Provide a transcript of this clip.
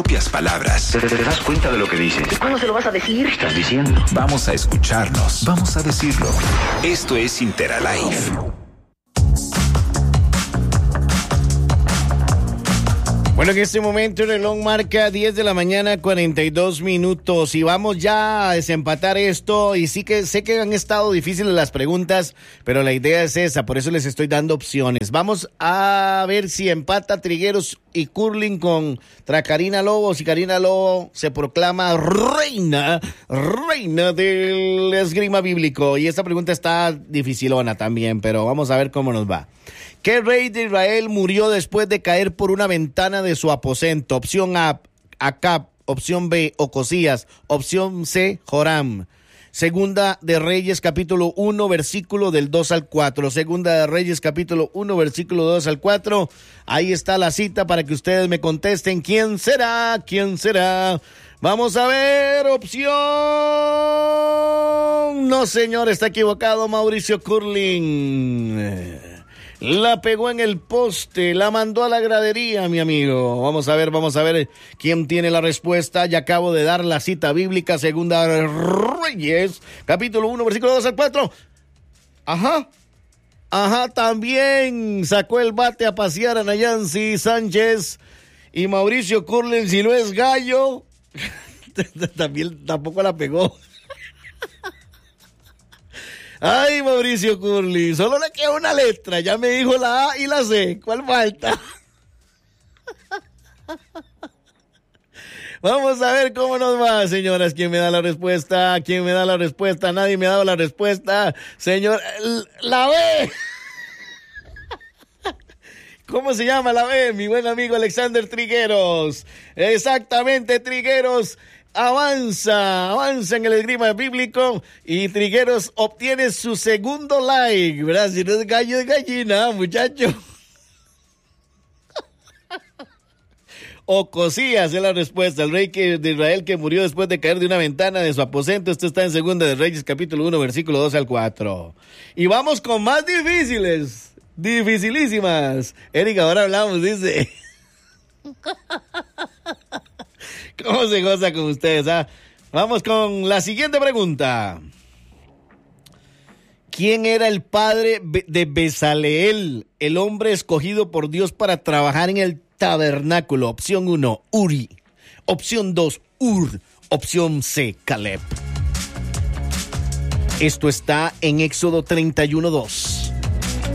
propias palabras. ¿Te das cuenta de lo que dices? ¿Cuándo se lo vas a decir? ¿Qué estás diciendo? Vamos a escucharnos. Vamos a decirlo. Esto es Interalive. Bueno, en este momento el reloj marca 10 de la mañana, 42 minutos. Y vamos ya a desempatar esto. Y sí que sé que han estado difíciles las preguntas, pero la idea es esa, por eso les estoy dando opciones. Vamos a ver si empata Trigueros y Curling contra Karina Lobo. Si Karina Lobo se proclama reina del esgrima bíblico. Y esta pregunta está dificilona también, pero vamos a ver cómo nos va. ¿Qué rey de Israel murió después de caer por una ventana de su aposento? Opción A, Acab. Opción B, Ocosías. Opción C, Joram. Segunda de Reyes, capítulo 1, versículo del 2 al 4. Segunda de Reyes, capítulo 1, versículo 2 al 4. Ahí está la cita para que ustedes me contesten. ¿Quién será? ¿Quién será? Vamos a ver, opción... No, señor, está equivocado, Mauricio Curling. La pegó en el poste, la mandó a la gradería, mi amigo. Vamos a ver quién tiene la respuesta. Ya acabo de dar la cita bíblica, segunda de Reyes, capítulo 1, versículo 2 al 4. Ajá, también sacó el bate a pasear a Nayansi Sánchez y Mauricio Curling, si no es gallo, tampoco la pegó. Ay, Mauricio Curly, solo le queda una letra. Ya me dijo la A y la C. ¿Cuál falta? Vamos a ver cómo nos va, señoras. ¿Quién me da la respuesta? ¿Quién me da la respuesta? Nadie me ha dado la respuesta. Señor, la B. ¿Cómo se llama la B? Mi buen amigo Alexander Trigueros. Exactamente, Trigueros. Avanza en el esgrima bíblico y Trigueros obtiene su segundo like, ¿verdad? Si no es gallo, es gallina, muchacho. Ocosías es la respuesta, el rey de Israel que murió después de caer de una ventana de su aposento. Esto está en Segunda de Reyes, capítulo 1, versículo 2 al 4. Y vamos con más difíciles, dificilísimas. Erika, ahora hablamos, dice... ¿Cómo se goza con ustedes? Vamos con la siguiente pregunta. ¿Quién era el padre de Bezaleel, el hombre escogido por Dios para trabajar en el tabernáculo? Opción 1, Uri. Opción 2, Ur. Opción C, Caleb. Esto está en Éxodo 31:2.